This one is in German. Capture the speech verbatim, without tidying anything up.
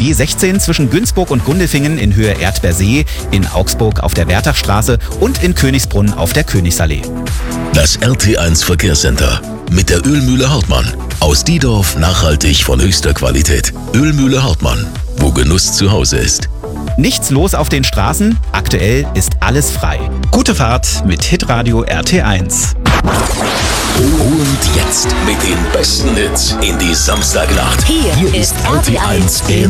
G sechzehn zwischen Günzburg und Gundelfingen in Höhe Erdbeersee, in Augsburg auf der Wertachstraße und in Königsbrunn auf der Königsallee. Das R T eins Verkehrscenter mit der Ölmühle Hartmann. Aus Diedorf nachhaltig von höchster Qualität. Ölmühle Hartmann, wo Genuss zu Hause ist. Nichts los auf den Straßen, aktuell ist alles frei. Gute Fahrt mit Hitradio R T eins. Und jetzt mit den besten Hits in die Samstagnacht. Hier, Hier ist ist R T eins